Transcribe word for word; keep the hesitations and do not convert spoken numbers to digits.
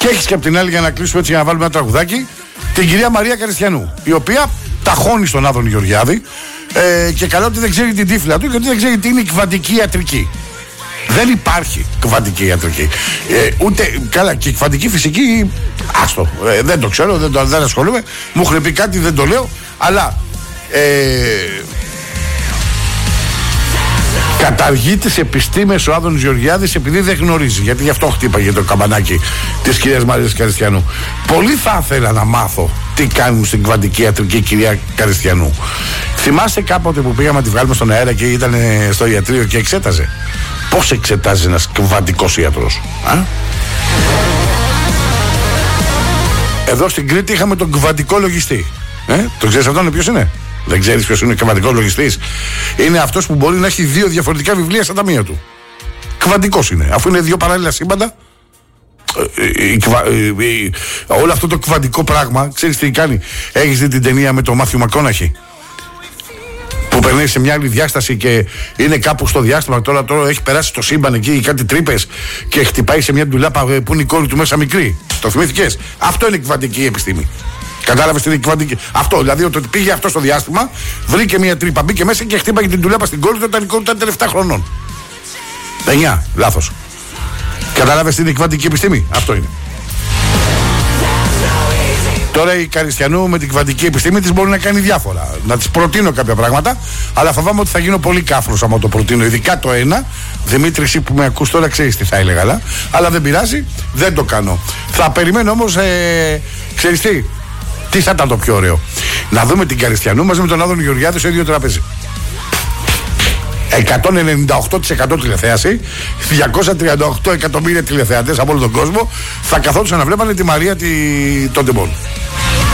έχεις και από την άλλη, για να κλείσουμε έτσι, για να βάλουμε ένα τραγουδάκι, την κυρία Μαρία Καριστιανού, η οποία ταχώνει στον Άδωνη Γεωργιάδη ε, και καλά ότι δεν ξέρει την τύφλα του και ότι δεν ξέρει τι είναι η κβαντική ιατρική. Δεν υπάρχει κβαντική ιατρική. Ε, ούτε, καλά, και η κβαντική φυσική, άστο, ε, δεν το ξέρω, δεν, το, δεν ασχολούμαι. Μου έχουν πει κάτι, δεν το λέω, αλλά ε, καταργεί τις επιστήμες ο Άδωνης Γεωργιάδης επειδή δεν γνωρίζει. Γιατί γι' αυτό χτύπαγε το καμπανάκι της κυρίας Μαρίας Καριστιανού. Πολύ θα ήθελα να μάθω τι κάνουν στην κβαντική ιατρική κυρία Καριστιανού. Θυμάστε κάποτε που πήγαμε να τη βγάλουμε στον αέρα και ήταν στο ιατρείο και εξέταζε? Πώς εξετάζει ένας κβαντικός ιατρός? Α? Εδώ στην Κρήτη είχαμε τον κβαντικό λογιστή. Ε? Το ξέρεις αυτόν ποιος είναι? Δεν ξέρεις ποιος είναι ο κβαντικός λογιστής? Είναι αυτός που μπορεί να έχει δύο διαφορετικά βιβλία στα ταμεία του. Κβαντικός είναι. Αφού είναι δύο παράλληλα σύμπαντα, όλο αυτό το κβαντικό πράγμα, ξέρεις τι κάνει? Έχεις δει την ταινία με τον Μάθιου Μακόναχη που περνάει σε μια άλλη διάσταση και είναι κάπου στο διάστημα? Τώρα, τώρα έχει περάσει το σύμπαν εκεί, κάτι τρύπες και χτυπάει σε μια ντουλάπα που είναι η κόρη του μέσα μικρή. Το θυμήθηκες? Αυτό είναι κβαντική επιστήμη. Κατάλαβες τι είναι κβαντική? Αυτό, δηλαδή ότι πήγε αυτό στο διάστημα, βρήκε μια τρύπα, μπήκε μέσα και χτύπαγε την ντουλάπα στην κόρη του όταν η κόρη του ήταν επτά χρονών. εννιά, λάθος. Κατάλαβες τι είναι κβαντική επιστήμη? Αυτό είναι. Τώρα η Καριστιανού με την κβαντική επιστήμη της μπορεί να κάνει διάφορα. Να της προτείνω κάποια πράγματα, αλλά φοβάμαι ότι θα γίνω πολύ κάφρος άμα το προτείνω. Ειδικά το ένα. Δημήτρη, εσύ που με ακούς τώρα ξέρεις τι θα έλεγα, αλλά, αλλά δεν πειράζει, δεν το κάνω. Θα περιμένω όμως, ε, ξέρεις τι, τι θα ήταν το πιο ωραίο? Να δούμε την Καριστιανού μαζί με τον Άδωνη Γεωργιάδη στο ίδιο τραπέζι. εκατόν ενενήντα οκτώ τοις εκατό τηλεθέαση, διακόσια τριάντα οκτώ εκατομμύρια τηλεθεατές από όλο τον κόσμο θα καθόντουσαν να βλέπανε τη Μαρία τη... των Τεμπών.